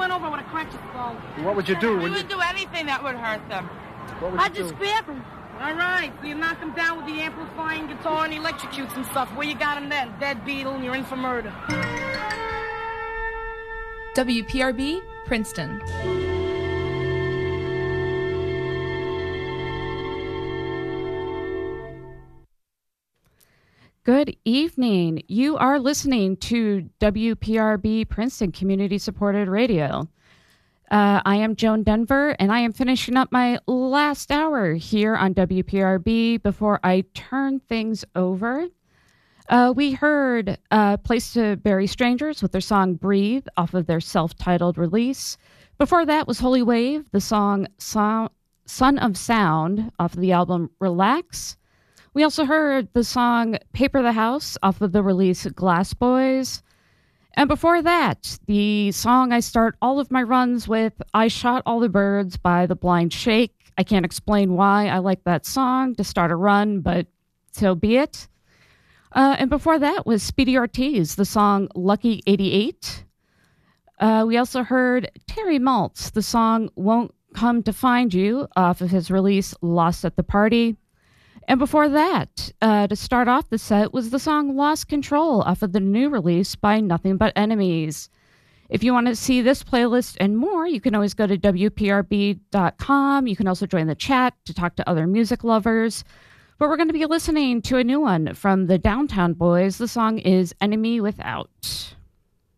run over with a cracked skull. What would you do? We would do anything that would hurt them. What would I'd you just do? scrap him. All right, so you knock them down with the amplifying guitar and electrocutes and stuff. Where you got them then? Dead beetle and you're in for murder. WPRB, Princeton. Good evening. You are listening to WPRB Princeton Community Supported Radio. I am Joan Denver, and I am finishing up my last hour here on WPRB before I turn things over. We heard Place to Bury Strangers with their song Breathe off of their self-titled release. Before that was Holy Wave, the song Son of Sound off of the album Relax. We also heard the song Paper the House off of the release Glass Boys. And before that, the song I start all of my runs with, I Shot All the Birds by The Blind Shake. I can't explain why I like that song to start a run, but so be it. And before that was Speedy Ortiz, the song Lucky 88. We also heard Terry Maltz, the song Won't Come to Find You off of his release Lost at the Party. And before that, to start off the set, was the song Lost Control off of the new release by Nothing But Enemies. If you want to see this playlist and more, you can always go to WPRB.com. You can also join the chat to talk to other music lovers. But we're going to be listening to a new one from the Downtown Boys. The song is Enemy Without.